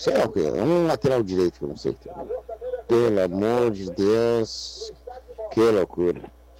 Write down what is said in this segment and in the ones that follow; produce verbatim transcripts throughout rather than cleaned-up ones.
sei lá o que, é um lateral direito que eu não sei o que. Pelo amor de Deus, que loucura.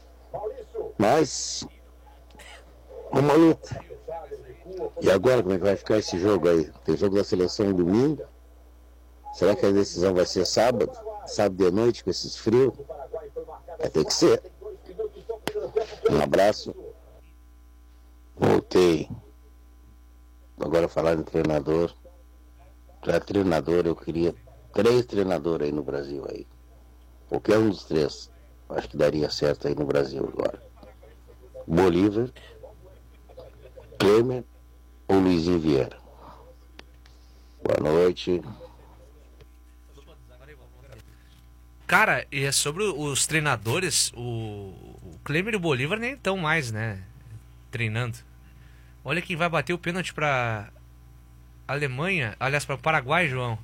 Mas, uma luta. E agora como é que vai ficar esse jogo aí? Tem jogo da seleção domingo. Será que a decisão vai ser sábado? Sábado de noite com esses frios? Vai ter que ser. Um abraço. Voltei. Agora falar de treinador. Para treinador eu queria três treinadores aí no Brasil aí. Qualquer um dos três. Acho que daria certo aí no Brasil agora. Bolívar, Klemer ou Luizinho Vieira. Boa noite. Cara, e é sobre os treinadores, o, o Klemer e o Bolívar nem estão mais, né, treinando. Olha quem vai bater o pênalti pra Alemanha, aliás, pra Paraguai, João.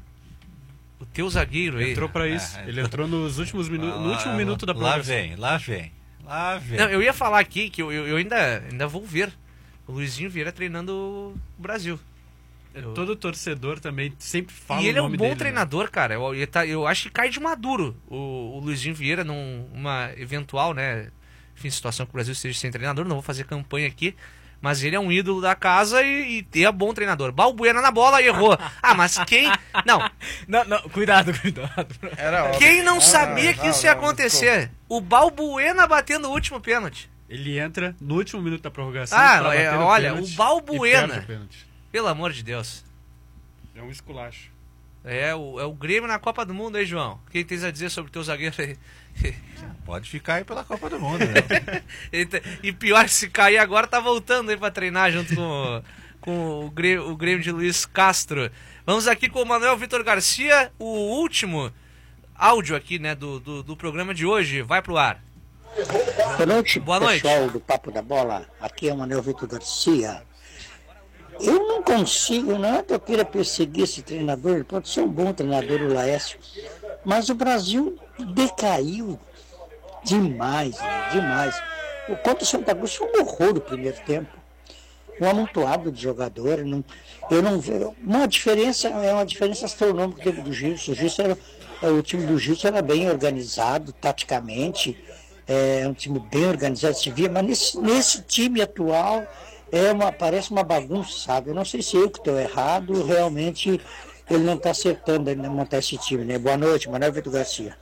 O teu zagueiro aí. Entrou pra isso, é, ele entrou nos últimos minutos, no último minuto da prova. Lá vem, lá vem, lá vem. Não, eu ia falar aqui que eu, eu, eu ainda, ainda vou ver o Luizinho Vieira treinando o Brasil. Eu... Todo torcedor também sempre fala o nome dele. E ele é um bom dele, treinador, né? Cara. Eu, eu, eu acho que cai de maduro o, o Luizinho Vieira numa eventual, né, enfim, situação que o Brasil esteja sem treinador. Não vou fazer campanha aqui, mas ele é um ídolo da casa e, e é bom treinador. Balbuena na bola, errou. Ah, mas quem... Não, não, não cuidado, cuidado. Era quem não sabia que isso ia acontecer? O Balbuena batendo o último pênalti. Ele entra no último minuto da prorrogação. Ah, é, olha, o Balbuena... Pelo amor de Deus. É um esculacho. É o, é o Grêmio na Copa do Mundo aí, João. O que tens a dizer sobre o teu zagueiro aí? Pode ficar aí pela Copa do Mundo, né? E pior que se cair agora, tá voltando aí pra treinar junto com, com o, Grêmio, o Grêmio de Luiz Castro. Vamos aqui com o Manuel Vitor Garcia, o último áudio aqui, né, do, do, do programa de hoje. Vai pro ar. Boa noite, Boa noite, pessoal do Papo da Bola. Aqui é o Manuel Vitor Garcia. Eu não consigo, não é que eu queira perseguir esse treinador, ele pode ser um bom treinador, o Laércio, mas o Brasil decaiu demais, né? demais. O contra o Santa Cruz foi um horror o primeiro tempo, um amontoado de jogadores. Não, eu não vejo. Uma diferença, é uma diferença astronômica do time do Gilson. O, Gilson era, o time do Gilson era bem organizado, taticamente, é um time bem organizado, se via, mas nesse, nesse time atual. É uma, parece uma bagunça, sabe? Eu não sei se eu que estou errado, realmente ele não está acertando ele montar esse time, né? Boa noite, Manuel Vitor Garcia.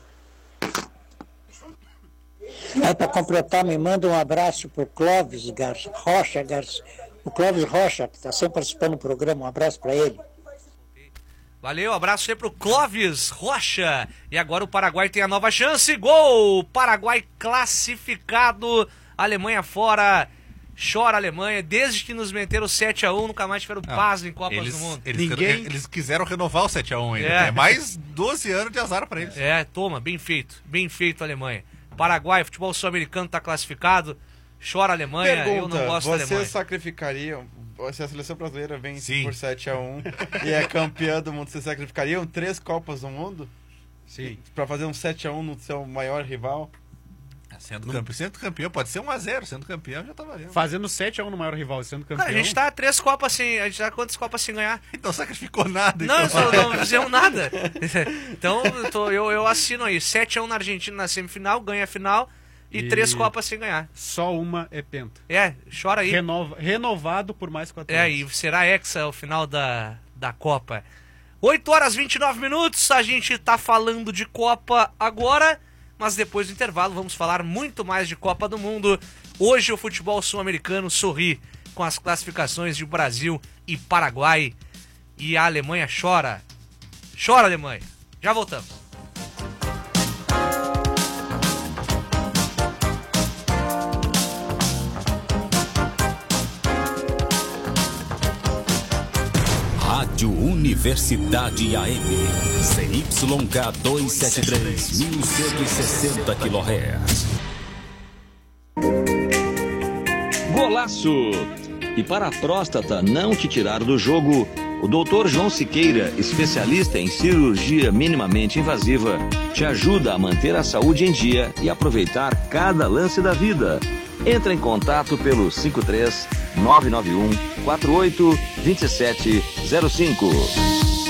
Aí para completar, me manda um abraço para o Clóvis Garcia, Rocha Garcia, o Clóvis Rocha, que está sempre participando do programa, um abraço para ele. Valeu, abraço aí pro Clóvis Rocha. E agora o Paraguai tem a nova chance, gol! Paraguai classificado, Alemanha fora. Chora a Alemanha, desde que nos meteram sete a um, nunca mais tiveram paz em Copas eles, do Mundo. Eles, Ninguém... eles quiseram renovar o sete a um ainda. É. é mais doze anos de azar pra eles. É, toma, bem feito. Bem feito, Alemanha. Paraguai, futebol sul-americano tá classificado. Chora a Alemanha, Pergunta, eu não gosto da Alemanha. Vocês sacrificariam, se a seleção brasileira vence Sim. por sete a um e é campeã do mundo, vocês sacrificariam três Copas do Mundo? Sim. Pra fazer um sete a um no seu maior rival? Sendo, no... campeão, sendo campeão, pode ser um a zero, sendo campeão já tá valendo. Fazendo sete a um no maior rival, sendo campeão. Cara, a gente tá a três Copas sem. A gente tá quantas Copas sem ganhar? Então sacrificou nada. Não, então. não, não fizemos nada. Então eu, tô, eu, eu assino aí. sete a um na Argentina na semifinal, ganha a final e, e três Copas sem ganhar. Só uma é penta. É, chora aí. Renova, renovado por mais quatro é, anos. É, e será hexa o final da, da Copa. oito horas e vinte e nove minutos, a gente tá falando de Copa agora. Mas depois do intervalo vamos falar muito mais de Copa do Mundo. Hoje o futebol sul-americano sorri com as classificações de Brasil e Paraguai. E a Alemanha chora. Chora, Alemanha. Já voltamos. Rádio Universidade A M, C Y K duzentos e setenta e três, mil cento e sessenta quilohertz. Golaço! E para a próstata não te tirar do jogo, o doutor João Siqueira, especialista em cirurgia minimamente invasiva, te ajuda a manter a saúde em dia e aproveitar cada lance da vida. Entra em contato pelo cinco três nove nove um quatro oito dois sete zero cinco.